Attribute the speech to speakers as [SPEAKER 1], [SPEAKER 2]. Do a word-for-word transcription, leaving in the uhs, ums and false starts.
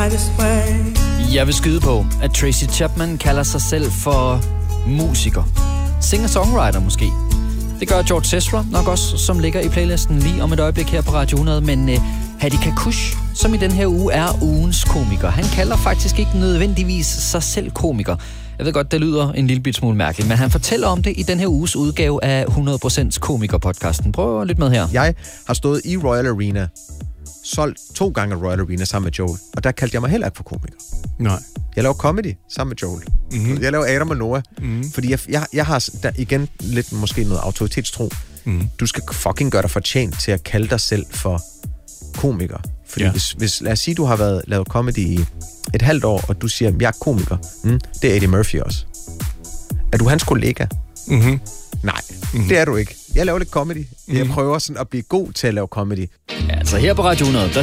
[SPEAKER 1] slightest way.
[SPEAKER 2] Jeg vil skyde på, at Tracy Chapman kalder sig selv for musiker. Singer-songwriter måske. Det gør George Ezra nok også, som ligger i playlisten lige om et øjeblik her på Radio hundrede. Men uh, Hattie Kakush, som i den her uge er ugens komiker, han kalder faktisk ikke nødvendigvis sig selv komiker. Jeg ved godt, det lyder en lille bit smule mærkeligt, men han fortæller om det i den her uges udgave af hundrede procent komiker-podcasten. Prøv at lytte med her.
[SPEAKER 3] Jeg har stået i Royal Arena, solgt to gange Royal Arena sammen med Joel, og der kaldte jeg mig heller ikke for komiker.
[SPEAKER 4] Nej.
[SPEAKER 3] Jeg laver comedy sammen med Joel. Mm-hmm. Jeg laver Adam og Noah, mm-hmm. fordi jeg, jeg, jeg har der, igen lidt måske noget autoritetstro. Mm-hmm. Du skal fucking gøre dig fortjent til at kalde dig selv for komiker. Fordi ja. hvis, hvis, lad os sige, du har været lavet comedy i et halvt år, og du siger, jeg er komiker. Mm, det er Eddie Murphy også. Er du hans kollega?
[SPEAKER 4] Mm-hmm.
[SPEAKER 3] Nej, mm-hmm. det er du ikke. Jeg laver lidt comedy. Mm-hmm. Jeg prøver sådan at blive god til at lave comedy.
[SPEAKER 2] Ja, altså her på Radio hundrede, der